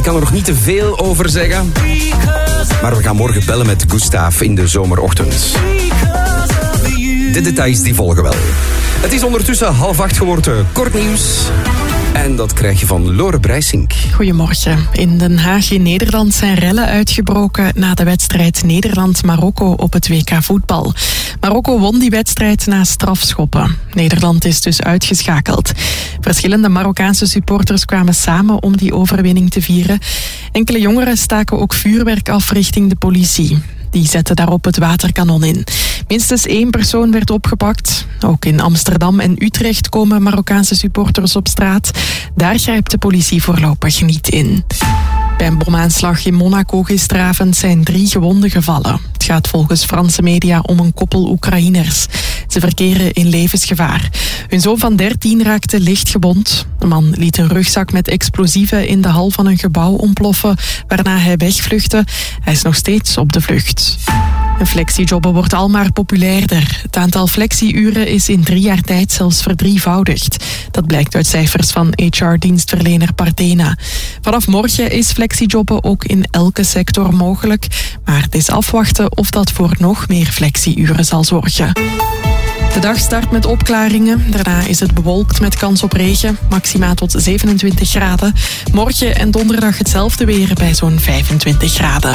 kan er nog niet te veel over zeggen. Maar we gaan morgen bellen met Gustav in de zomerochtend. De details die volgen wel. Het is ondertussen 7:30 geworden. Kort nieuws. En dat krijg je van Lore Breisink. Goedemorgen. In Den Haag in Nederland zijn rellen uitgebroken na de wedstrijd Nederland-Marokko op het WK voetbal. Marokko won die wedstrijd na strafschoppen. Nederland is dus uitgeschakeld. Verschillende Marokkaanse supporters kwamen samen om die overwinning te vieren. Enkele jongeren staken ook vuurwerk af richting de politie. Die zetten daarop het waterkanon in. Minstens 1 persoon werd opgepakt. Ook in Amsterdam en Utrecht komen Marokkaanse supporters op straat. Daar grijpt de politie voorlopig niet in. Bij een bomaanslag in Monaco gisteravond zijn 3 gewonden gevallen. Het gaat volgens Franse media om een koppel Oekraïners. Ze verkeren in levensgevaar. Hun zoon van 13 raakte licht gewond. De man liet een rugzak met explosieven in de hal van een gebouw ontploffen, waarna hij wegvluchtte. Hij is nog steeds op de vlucht. Een flexijobben wordt almaar populairder. Het aantal flexiuren is in 3 jaar tijd zelfs verdrievoudigd. Dat blijkt uit cijfers van HR-dienstverlener Partena. Vanaf morgen is flexijobben ook in elke sector mogelijk. Maar het is afwachten of dat voor nog meer flexiuren zal zorgen. De dag start met opklaringen. Daarna is het bewolkt met kans op regen. Maxima tot 27 graden. Morgen en donderdag hetzelfde weer bij zo'n 25 graden.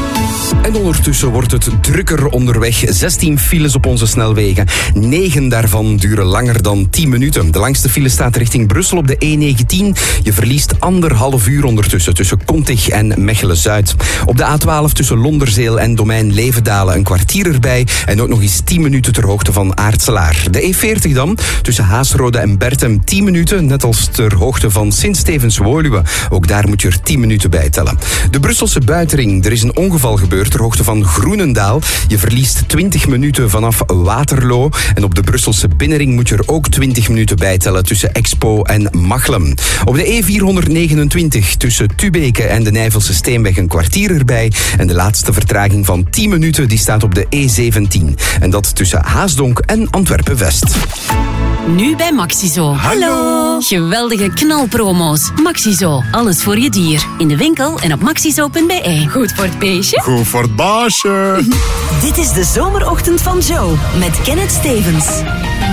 En ondertussen wordt het drukker onderweg. 16 files op onze snelwegen. 9 daarvan duren langer dan 10 minuten. De langste file staat richting Brussel op de E19. Je verliest 1,5 uur ondertussen tussen Kontig en Mechelen-Zuid. Op de A12 tussen Londerzeel en Domein Levendalen een kwartier erbij. En ook nog eens 10 minuten ter hoogte van Aartselaar. De E40 dan, tussen Haasrode en Bertem 10 minuten. Net als ter hoogte van Sint-Stevens-Woluwe. Ook daar moet je er 10 minuten bij tellen. De Brusselse buitenring. Er is een ongeval gebeurd ter hoogte van Groenendaal. Je verliest 20 minuten vanaf Waterloo. En op de Brusselse binnenring moet je er ook 20 minuten bij tellen tussen Expo en Machelen. Op de E429 tussen Tubeke en de Nijvelse Steenweg een kwartier erbij. En de laatste vertraging van 10 minuten die staat op de E17. En dat tussen Haasdonk en Antwerpen-West. Nu bij Maxizo. Hallo! Geweldige knalpromo's. Maxizo, alles voor je dier. In de winkel en op maxizo.be. Goed voor het beestje. Goed voor het baasje. Dit is de zomerochtend van Joe met Kenneth Stevens.